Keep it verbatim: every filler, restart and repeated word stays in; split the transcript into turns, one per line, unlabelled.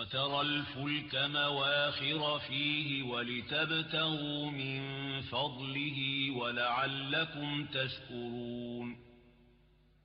وترى الفلك مواخر فيه ولتبتغوا من فضله ولعلكم تشكرون